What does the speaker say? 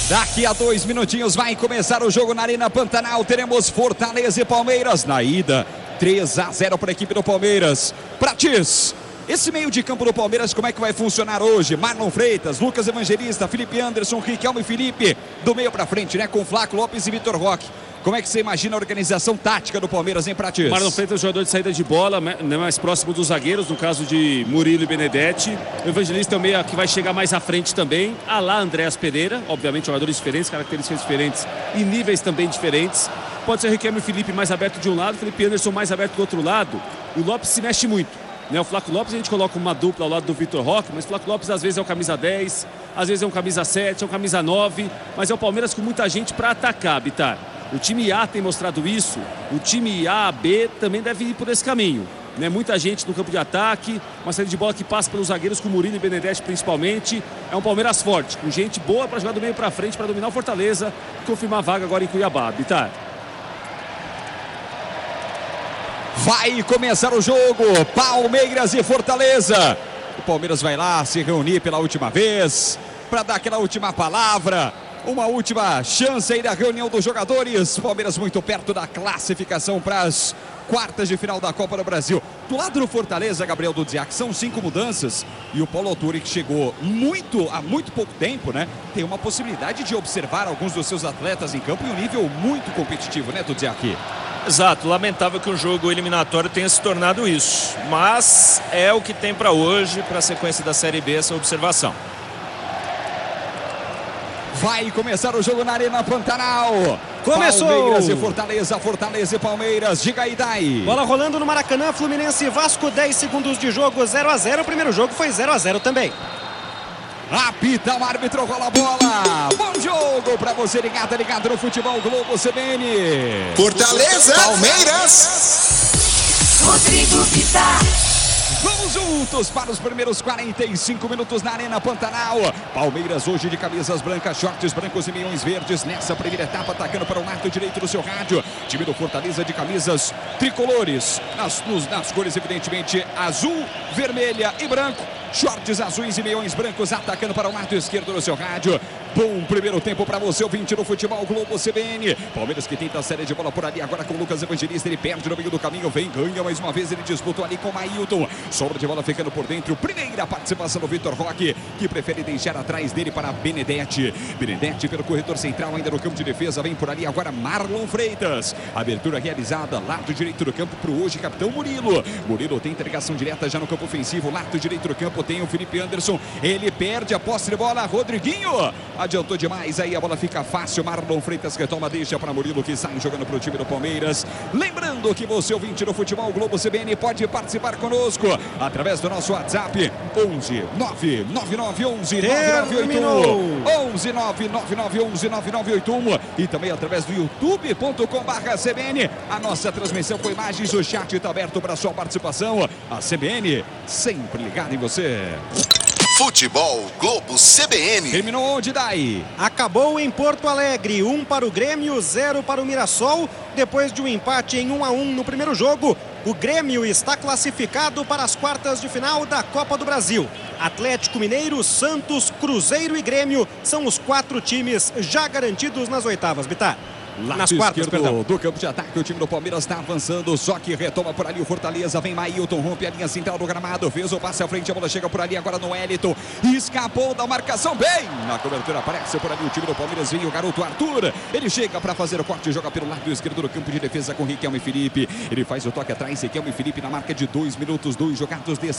Daqui a 2 minutinhos vai começar o jogo na Arena Pantanal. Teremos Fortaleza e Palmeiras na ida. 3-0 para a equipe do Palmeiras. Pratis, esse meio de campo do Palmeiras, como é que vai funcionar hoje? Marlon Freitas, Lucas Evangelista, Felipe Anderson, Riquelme e Felipe. Do meio para frente, né? Com Flaco Lopes e Vitor Roque. Como é que você imagina a organização tática do Palmeiras, hein, Pratis? Marlon Freitas, jogador de saída de bola, mais próximo dos zagueiros, no caso de Murilo e Benedetti. O Evangelista é o meia que vai chegar mais à frente também. A lá Andréas Pereira, obviamente jogadores diferentes, características diferentes e níveis também diferentes. Pode ser o Riquelme e Felipe mais aberto de um lado, Felipe Anderson mais aberto do outro lado. O Lopes se mexe muito. O Flaco Lopes a gente coloca uma dupla ao lado do Vitor Roque, mas o Flaco Lopes às vezes é o camisa 10, às vezes é um camisa 7, é um camisa 9, mas é o Palmeiras com muita gente para atacar, Bitar. O time A tem mostrado isso, o time A, B também deve ir por esse caminho. Muita gente no campo de ataque, uma série de bola que passa pelos zagueiros com Murilo e Benedetti principalmente. É um Palmeiras forte, com gente boa para jogar do meio para frente, para dominar o Fortaleza e confirmar a vaga agora em Cuiabá, Bitar. Vai começar o jogo, Palmeiras e Fortaleza. O Palmeiras vai lá se reunir pela última vez, para dar aquela última palavra, uma última chance aí da reunião dos jogadores. Palmeiras muito perto da classificação para as quartas de final da Copa do Brasil. Do lado do Fortaleza, Gabriel Dudziak, são 5 mudanças e o Paulo Autuori, que chegou há muito pouco tempo, né? Tem uma possibilidade de observar alguns dos seus atletas em campo e um nível muito competitivo, né, Dudziak? Exato, lamentável que um jogo eliminatório tenha se tornado isso, mas é o que tem para hoje, para a sequência da Série B, essa observação. Vai começar o jogo na Arena Pantanal. Começou! Palmeiras e Fortaleza, Fortaleza e Palmeiras. Diga aí, Dai. Bola rolando no Maracanã, Fluminense e Vasco, 10 segundos de jogo, 0-0. O primeiro jogo foi 0-0 também. Apita o árbitro, rola a bola. Bom jogo pra você ligado no Futebol Globo CBN. Fortaleza, Palmeiras. Rodrigo Vitar. Vamos juntos para os primeiros 45 minutos na Arena Pantanal. Palmeiras hoje de camisas brancas, shorts brancos e meiões verdes. Nessa primeira etapa, atacando para o lado direito do seu rádio. Time do Fortaleza de camisas tricolores. Nas cores, evidentemente, azul, vermelha e branco. Shorts azuis e meiões brancos, atacando para o lado esquerdo do seu rádio. Bom primeiro tempo para você, ouvinte do Futebol Globo CBN. Palmeiras que tenta a série de bola por ali, agora com o Lucas Evangelista. Ele perde no meio do caminho, vem, ganha mais uma vez. Ele disputou ali com o Mailton. Sobra de bola ficando por dentro. Primeira participação do Vitor Roque, que prefere deixar atrás dele para Benedetti. Benedetti pelo corredor central, ainda no campo de defesa. Vem por ali agora Marlon Freitas. Abertura realizada, lado direito do campo para o hoje capitão Murilo. Murilo tenta ligação direta já no campo ofensivo. Lado direito do campo tem o Felipe Anderson. Ele perde a posse de bola. Rodriguinho adiantou demais, aí a bola fica fácil. Marlon Freitas retoma, deixa para Murilo, que sai jogando para o time do Palmeiras. Lembrando que você, ouvinte do Futebol Globo CBN, pode participar conosco através do nosso WhatsApp 11 99911 9981 11 99911 9981 e também através do youtube.com/CBN. A nossa transmissão com imagens, o chat está aberto para sua participação. A CBN sempre ligada em você. Futebol Globo CBN. Terminou onde, Dai? Acabou em Porto Alegre, 1 para o Grêmio, 0 para o Mirassol. Depois de um empate em 1-1 no primeiro jogo, o Grêmio está classificado para as quartas de final da Copa do Brasil. Atlético Mineiro, Santos, Cruzeiro e Grêmio são os 4 times já garantidos nas oitavas, Bitar. Nas quartas, perdão, do campo de ataque, o time do Palmeiras está avançando, só que retoma por ali o Fortaleza, vem Mailton, rompe a linha central do gramado, fez o passe à frente, a bola chega por ali agora no Wellington, escapou da marcação, bem, na cobertura aparece por ali o time do Palmeiras, vem o garoto Arthur, ele chega para fazer o corte, joga pelo lado esquerdo do campo de defesa com Riquelme e Felipe, ele faz o toque atrás, Riquelme e Felipe na marca de 2 minutos, 2 jogados,